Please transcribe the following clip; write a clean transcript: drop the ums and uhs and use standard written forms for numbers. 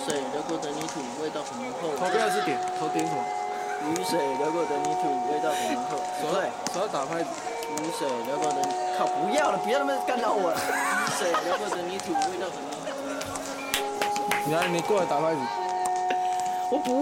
水流过的泥土，味道很浓厚。 投票是点，投点什么？ 雨水流过的泥土，味道很浓厚。对， 手要打拍子。 雨水流过的，靠，不要了，不要那么干扰我了。雨水流过的泥土，味道很浓厚。 你过来打拍子。 我不。